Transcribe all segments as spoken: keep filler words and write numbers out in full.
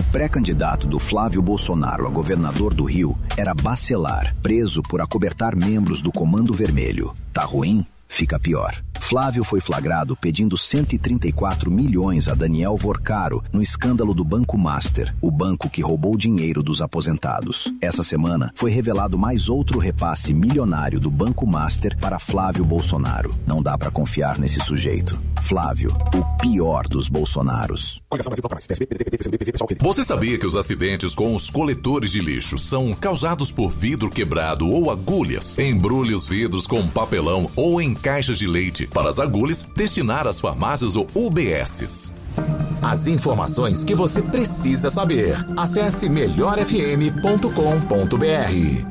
O pré-candidato do Flávio Bolsonaro a governador do Rio era Bacelar, preso por acobertar membros do Comando Vermelho. Tá ruim? Fica pior. Flávio foi flagrado pedindo cento e trinta e quatro milhões a Daniel Vorcaro no escândalo do Banco Master, o banco que roubou dinheiro dos aposentados. Essa semana foi revelado mais outro repasse milionário do Banco Master para Flávio Bolsonaro. Não dá pra confiar nesse sujeito. Flávio, o pior dos Bolsonaros. Você sabia que os acidentes com os coletores de lixo são causados por vidro quebrado ou agulhas? Embrulhe os vidros com papelão ou em caixas de leite para as agulhas destinar às farmácias ou U B Ss. As informações que você precisa saber. Acesse melhor f m ponto com ponto b r.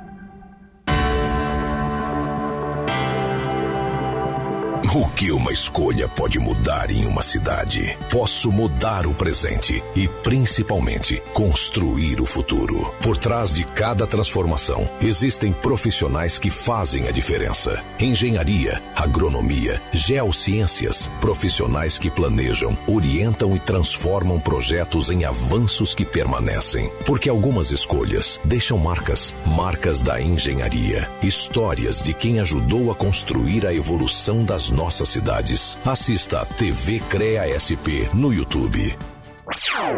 O que uma escolha pode mudar em uma cidade? Posso mudar o presente e, principalmente, construir o futuro. Por trás de cada transformação, existem profissionais que fazem a diferença. Engenharia, agronomia, geociências, profissionais que planejam, orientam e transformam projetos em avanços que permanecem. Porque algumas escolhas deixam marcas, marcas da engenharia, histórias de quem ajudou a construir a evolução das nossas cidades. Assista a T V CREA S P no YouTube.